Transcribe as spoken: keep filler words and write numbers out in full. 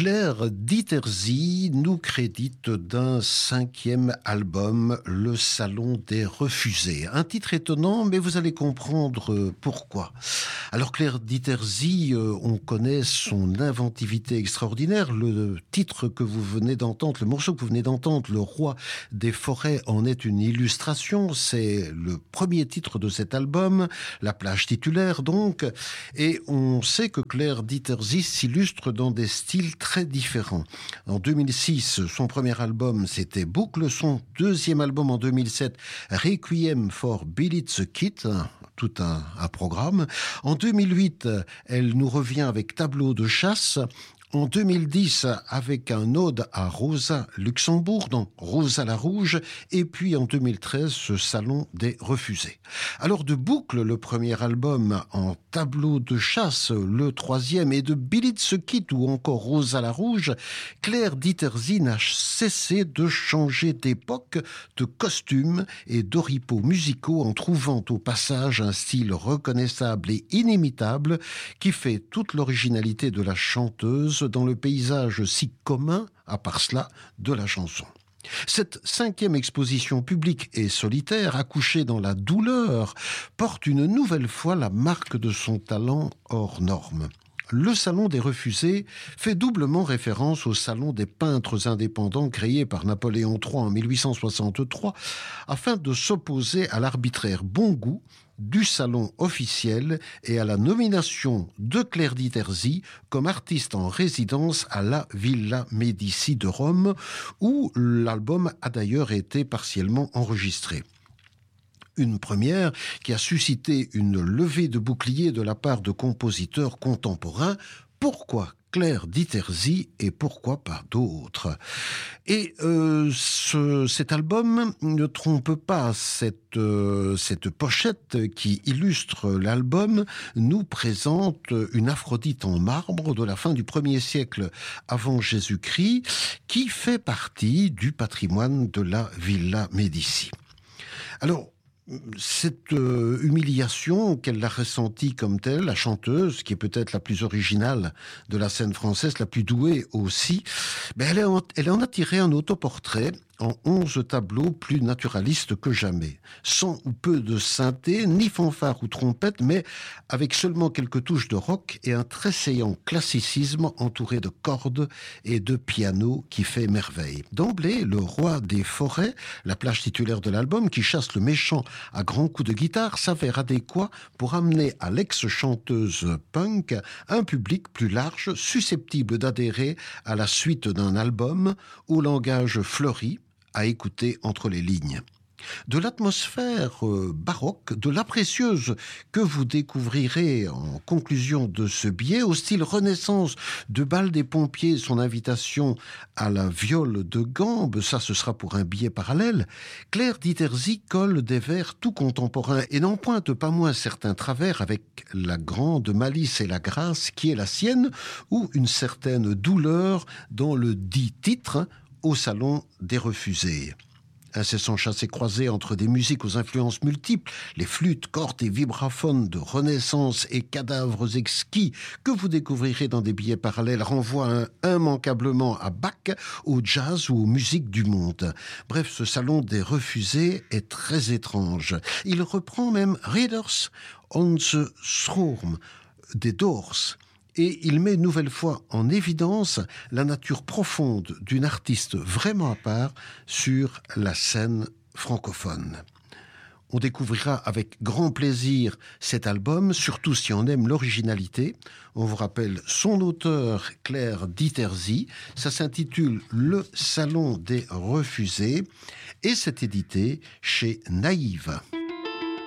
Claire Diterzy nous crédite d'un cinquième album, Le Salon des Refusés. Un titre étonnant, mais vous allez comprendre pourquoi. Alors Claire Diterzy, euh, on connaît son inventivité extraordinaire. Le titre que vous venez d'entendre, le morceau que vous venez d'entendre, Le Roi des Forêts, en est une illustration. C'est le premier titre de cet album, la plage titulaire donc. Et on sait que Claire Diterzy s'illustre dans des styles très différents. En deux mille six, son premier album, c'était Boucle. Son deuxième album en deux mille sept, Requiem for Billy the Kid, tout un, un programme. En deux mille huit, elle nous revient avec Tableau de chasse. En deux mille dix, avec un ode à Rosa Luxembourg, dans Rosa la Rouge, et puis en deux mille treize, ce Salon des Refusés. Alors de Boucle, le premier album, en Tableau de chasse, le troisième, et de Billy the Kid ou encore Rosa la Rouge, Claire Diterzy n'a cessé de changer d'époque, de costumes et d'oripeaux musicaux en trouvant au passage un style reconnaissable et inimitable qui fait toute l'originalité de la chanteuse dans le paysage si commun, à part cela, de la chanson. Cette cinquième exposition publique et solitaire, accouchée dans la douleur, porte une nouvelle fois la marque de son talent hors norme. Le Salon des Refusés fait doublement référence au Salon des peintres indépendants créé par Napoléon trois en mille huit cent soixante-trois afin de s'opposer à l'arbitraire bon goût du salon officiel et à la nomination de Claire Diterzy comme artiste en résidence à la Villa Médici de Rome, où l'album a d'ailleurs été partiellement enregistré. Une première qui a suscité une levée de boucliers de la part de compositeurs contemporains. Pourquoi Claire Diterzy et pourquoi pas d'autres? Et euh, ce, cet album ne trompe pas, cette, euh, cette pochette qui illustre l'album nous présente une Aphrodite en marbre de la fin du premier siècle avant Jésus-Christ qui fait partie du patrimoine de la Villa Médici. Alors, cette euh, humiliation qu'elle a ressentie comme telle, la chanteuse, qui est peut-être la plus originale de la scène française, la plus douée aussi, ben elle, en, elle en a tiré un autoportrait en onze tableaux plus naturalistes que jamais. Sans ou peu de synthé, ni fanfare ou trompette, mais avec seulement quelques touches de rock et un tressaillant classicisme entouré de cordes et de piano qui fait merveille. D'emblée, Le Roi des Forêts, la plage titulaire de l'album, qui chasse le méchant à grands coups de guitare, s'avère adéquat pour amener à l'ex-chanteuse punk un public plus large, susceptible d'adhérer à la suite d'un album au langage fleuri, à écouter entre les lignes. De l'atmosphère euh, baroque, de la précieuse que vous découvrirez en conclusion de ce billet, au style Renaissance de Bal des Pompiers, son invitation à la viole de gambe, ça ce sera pour un billet parallèle, Claire Diterzy colle des vers tout contemporains et n'en pointe pas moins certains travers avec la grande malice et la grâce qui est la sienne, ou une certaine douleur dans le dit titre, Au Salon des Refusés. Incessant chassé-croisé entre des musiques aux influences multiples, les flûtes, cordes et vibraphones de Renaissance et cadavres exquis que vous découvrirez dans des billets parallèles renvoient immanquablement à Bach, au jazz ou aux musiques du monde. Bref, ce Salon des Refusés est très étrange. Il reprend même Readers on the Storm des Doors. Et il met une nouvelle fois en évidence la nature profonde d'une artiste vraiment à part sur la scène francophone. On découvrira avec grand plaisir cet album, surtout si on aime l'originalité. On vous rappelle son auteur, Claire Diterzy. Ça s'intitule Le Salon des Refusés et c'est édité chez Naïve.